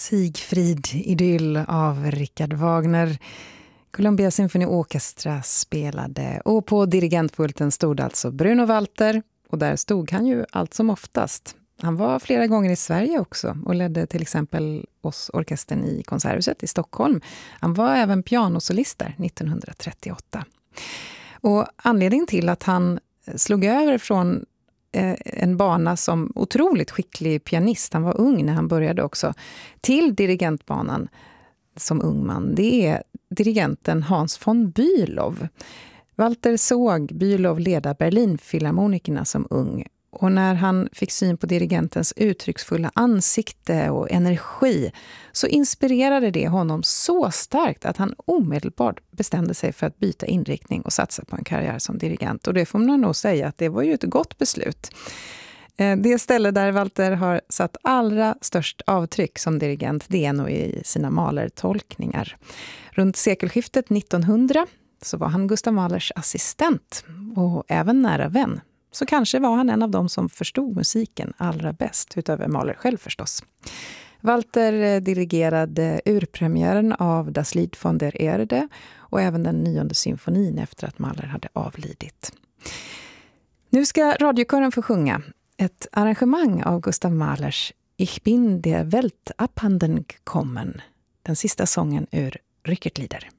Siegfried-idyll av Richard Wagner. Columbia Symphony Orchestra spelade och på dirigentpulten stod alltså Bruno Walter, och där stod han ju allt som oftast. Han var flera gånger i Sverige också och ledde till exempel oss orkestern i Konserthuset i Stockholm. Han var även pianosolist där 1938. Och anledningen till att han slog över från en bana som otroligt skicklig pianist, han var ung när han började också, till dirigentbanan som ung man, det är dirigenten Hans von Bülow. Walter såg Bülow leda Berlinfilharmonikerna som ung, och när han fick syn på dirigentens uttrycksfulla ansikte och energi så inspirerade det honom så starkt att han omedelbart bestämde sig för att byta inriktning och satsa på en karriär som dirigent. Och det får man nog säga att det var ju ett gott beslut. Det ställe där Walter har satt allra störst avtryck som dirigent, det är nog i sina Mahler-tolkningar. Runt sekelskiftet 1900 så var han Gustav Mahlers assistent och även nära vän. Så kanske var han en av dem som förstod musiken allra bäst, utöver Mahler själv förstås. Walter dirigerade urpremiären av Das Lied von der Erde och även den 9:e symfonin efter att Mahler hade avlidit. Nu ska radiokören få sjunga ett arrangemang av Gustav Mahlers Ich bin der Welt abhanden gekommen, den sista sången ur Rückert-Lieder.